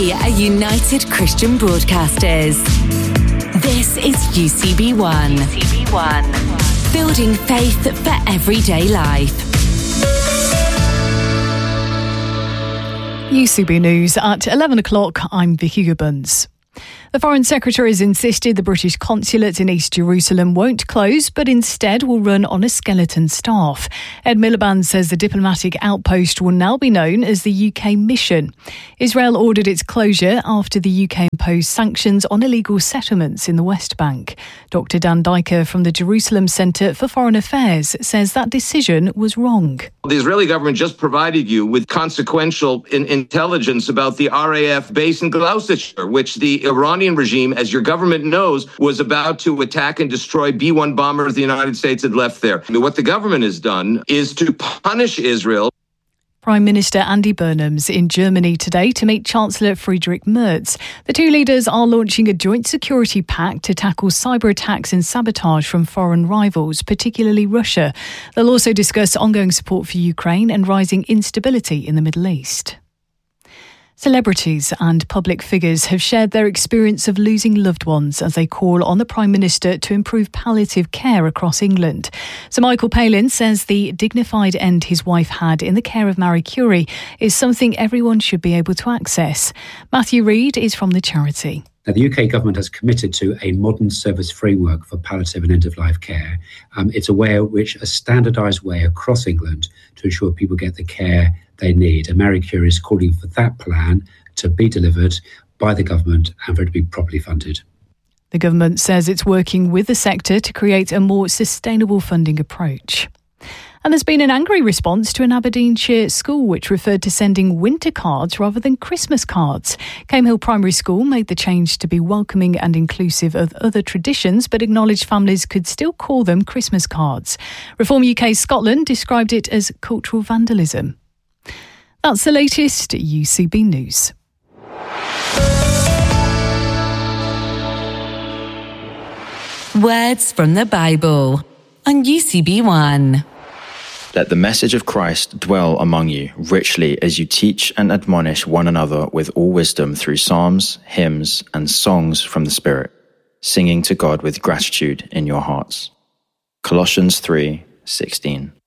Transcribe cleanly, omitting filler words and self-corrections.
We are United Christian Broadcasters. This is UCB1. UCB1. Building faith for everyday life. UCB News at 11 o'clock. I'm Vicky Gibbons. The Foreign Secretary has insisted the British consulate in East Jerusalem won't close, but instead will run on a skeleton staff. Ed Miliband says the diplomatic outpost will now be known as the UK Mission. Israel ordered its closure after the UK imposed sanctions on illegal settlements in the West Bank. Dr. Dan Diker from the Jerusalem Centre for Foreign Affairs says that decision was wrong. The Israeli government just provided you with consequential intelligence about the RAF base in Gloucestershire, which the Iranian regime, as your government knows, was about to attack and destroy B-1 bombers the United States had left there. What the government has done is to punish Israel. Prime Minister Andy Burnham's in Germany today to meet Chancellor Friedrich Merz. The two leaders are launching a joint security pact to tackle cyber attacks and sabotage from foreign rivals, particularly Russia. They'll also discuss ongoing support for Ukraine and rising instability in the Middle East. Celebrities and public figures have shared their experience of losing loved ones as they call on the Prime Minister to improve palliative care across England. Sir Michael Palin says the dignified end his wife had in the care of Marie Curie is something everyone should be able to access. Matthew Reid is from the charity. Now, the UK government has committed to a modern service framework for palliative and end-of-life care. It's a standardised way across England to ensure people get the care they need. And Marie Curie is calling for that plan to be delivered by the government and for it to be properly funded. The government says it's working with the sector to create a more sustainable funding approach. And there's been an angry response to an Aberdeenshire school which referred to sending winter cards rather than Christmas cards. Camehill Primary School made the change to be welcoming and inclusive of other traditions, but acknowledged families could still call them Christmas cards. Reform UK Scotland described it as cultural vandalism. That's the latest UCB News. Words from the Bible on UCB1. Let the message of Christ dwell among you richly as you teach and admonish one another with all wisdom through psalms, hymns, and songs from the Spirit, singing to God with gratitude in your hearts. Colossians 3:16.